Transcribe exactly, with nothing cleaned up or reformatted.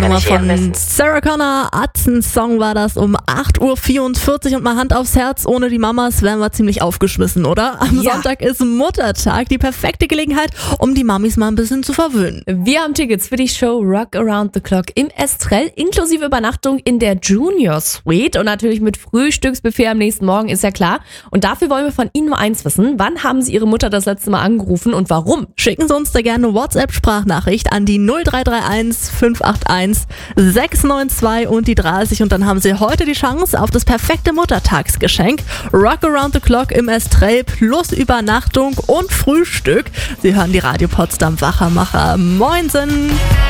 Nummer von Sarah Connor, Atzens Song war das um acht Uhr vierundvierzig und mal Hand aufs Herz, ohne die Mamas wären wir ziemlich aufgeschmissen, oder? Am Ja. Sonntag ist Muttertag, die perfekte Gelegenheit, um die Mamis mal ein bisschen zu verwöhnen. Wir haben Tickets für die Show Rock Around the Clock im Estrell, inklusive Übernachtung in der Junior Suite und natürlich mit Frühstücksbuffet am nächsten Morgen, ist ja klar. Und dafür wollen wir von Ihnen nur eins wissen. Wann haben Sie Ihre Mutter das letzte Mal angerufen und warum? Schicken Sie uns da gerne eine WhatsApp-Sprachnachricht an die null drei drei eins fünf acht eins sechs neun zwei und die dreißig und dann haben Sie heute die Chance auf das perfekte Muttertagsgeschenk. Rock Around the Clock im Estrell plus Übernachtung und Frühstück. Sie hören die Radio Potsdam Wachermacher. Moinsen!